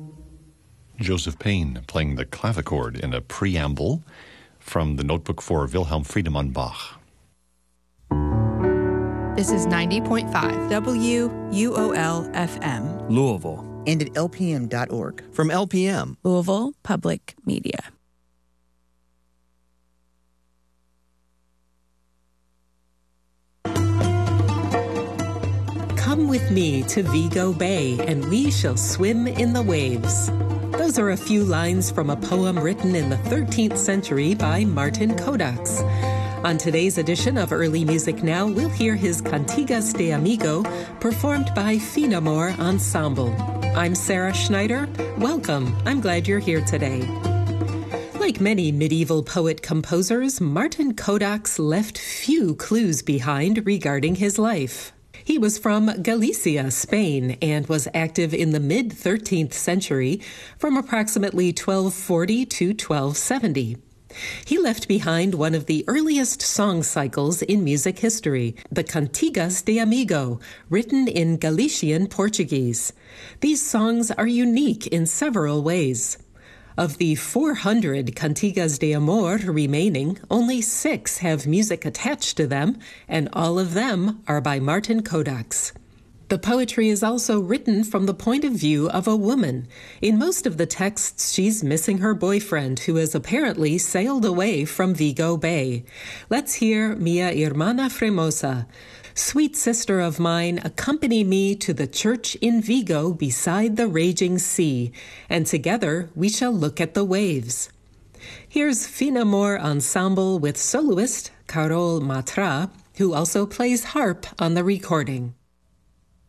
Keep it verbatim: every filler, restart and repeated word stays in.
Joseph Payne playing the clavichord in a preamble from the notebook for Wilhelm Friedemann Bach. This is ninety point five W U O L F M. Louisville. And at L P M dot org. From L P M. Louisville Public Media. Come with me to Vigo Bay, and we shall swim in the waves. Those are a few lines from a poem written in the thirteenth century by Martin Codax. On today's edition of Early Music Now, we'll hear his Cantigas de Amigo, performed by Finamore Ensemble. I'm Sarah Schneider. Welcome. I'm glad you're here today. Like many medieval poet-composers, Martin Codax left few clues behind regarding his life. He was from Galicia, Spain, and was active in the mid-thirteenth century from approximately twelve forty to twelve seventy. He left behind one of the earliest song cycles in music history, the Cantigas de Amigo, written in Galician Portuguese. These songs are unique in several ways. Of the four hundred Cantigas de Amor remaining, only six have music attached to them, and all of them are by Martin Codax. The poetry is also written from the point of view of a woman. In most of the texts, she's missing her boyfriend, who has apparently sailed away from Vigo Bay. Let's hear Mia Hermana Fremosa. Sweet sister of mine, accompany me to the church in Vigo beside the raging sea, and together we shall look at the waves. Here's Finamore Ensemble with soloist Carol Matra, who also plays harp on the recording.